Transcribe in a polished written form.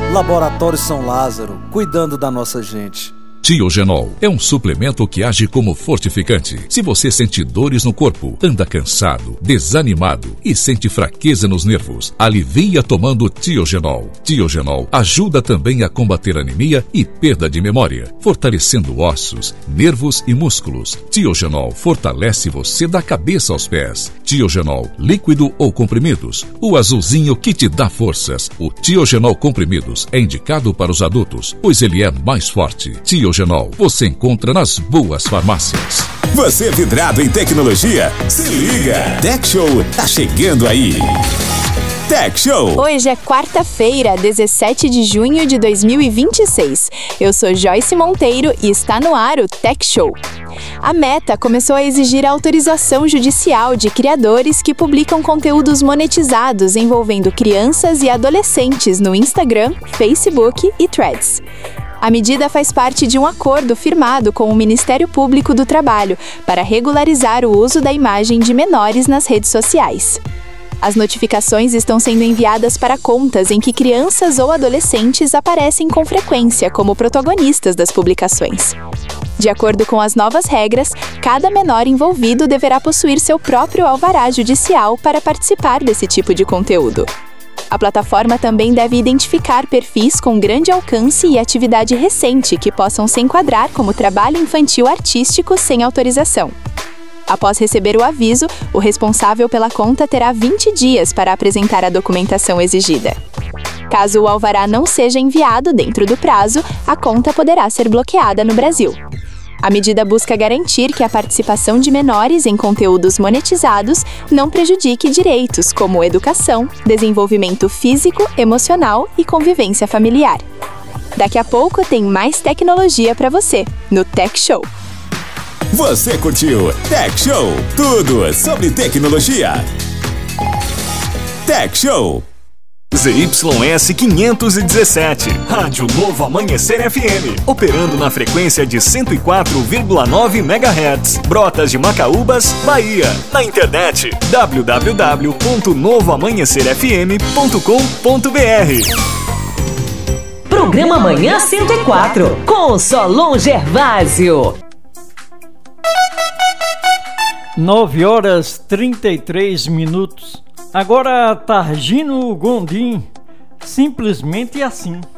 Laboratório São Lázaro, cuidando da nossa gente. Tiogenol é um suplemento que age como fortificante. Se você sente dores no corpo, anda cansado, desanimado e sente fraqueza nos nervos, alivia tomando Tiogenol. Tiogenol ajuda também a combater anemia e perda de memória, fortalecendo ossos, nervos e músculos. Tiogenol fortalece você da cabeça aos pés. Tiogenol, líquido ou comprimidos, o azulzinho que te dá forças. O Tiogenol comprimidos é indicado para os adultos, pois ele é mais forte. Tiogenol você encontra nas boas farmácias. Você vidrado em tecnologia? Se liga! Tech Show tá chegando aí. Tech Show. Hoje é quarta-feira, 17 de junho de 2026. Eu sou Joyce Monteiro e está no ar o Tech Show. A Meta começou a exigir a autorização judicial de criadores que publicam conteúdos monetizados envolvendo crianças e adolescentes no Instagram, Facebook e Threads. A medida faz parte de um acordo firmado com o Ministério Público do Trabalho para regularizar o uso da imagem de menores nas redes sociais. As notificações estão sendo enviadas para contas em que crianças ou adolescentes aparecem com frequência como protagonistas das publicações. De acordo com as novas regras, cada menor envolvido deverá possuir seu próprio alvará judicial para participar desse tipo de conteúdo. A plataforma também deve identificar perfis com grande alcance e atividade recente que possam se enquadrar como trabalho infantil artístico sem autorização. Após receber o aviso, o responsável pela conta terá 20 dias para apresentar a documentação exigida. Caso o alvará não seja enviado dentro do prazo, a conta poderá ser bloqueada no Brasil. A medida busca garantir que a participação de menores em conteúdos monetizados não prejudique direitos como educação, desenvolvimento físico, emocional e convivência familiar. Daqui a pouco tem mais tecnologia para você, no Tech Show. Você curtiu Tech Show? Tudo sobre tecnologia. Tech Show. ZYS 517, Rádio Novo Amanhecer FM, operando na frequência de 104,9 MHz, Brotas de Macaúbas, Bahia. Na internet, www.novoamanhecerfm.com.br. Programa Manhã 104, com Solon Gervásio. 9h33. Agora Targino Gondim, simplesmente assim.